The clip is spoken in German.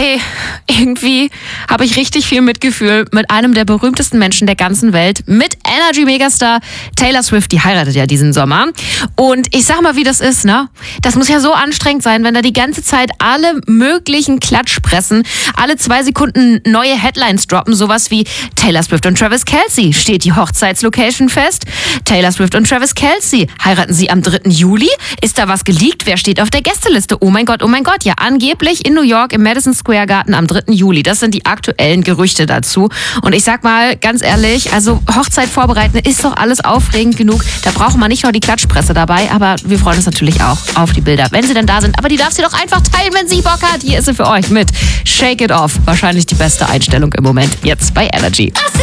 Hey, irgendwie habe ich richtig viel Mitgefühl mit einem der berühmtesten Menschen der ganzen Welt, mit Energy-Megastar Taylor Swift. Die heiratet ja diesen Sommer. Und ich sag mal, wie das ist, ne? Das muss ja so anstrengend sein, wenn da die ganze Zeit alle möglichen Klatschpressen alle 2 Sekunden neue Headlines droppen. Sowas wie Taylor Swift und Travis Kelce. Steht die Hochzeitslocation fest? Taylor Swift und Travis Kelce. Heiraten sie am 3. Juli? Ist da was geleakt? Wer steht auf der Gästeliste? Oh mein Gott, oh mein Gott. Ja, angeblich in New York im Madison Square Garden am 3. Juli. Das sind die aktuellen Gerüchte dazu. Und ich sag mal, ganz ehrlich, also Hochzeit vorbereiten ist doch alles aufregend genug. Da braucht man nicht nur die Klatschpresse dabei, aber wir freuen uns natürlich auch auf die Bilder, wenn sie denn da sind. Aber die darf sie doch einfach teilen, wenn sie Bock hat. Hier ist sie für euch mit Shake It Off. Wahrscheinlich die beste Einstellung im Moment. Jetzt bei Energy.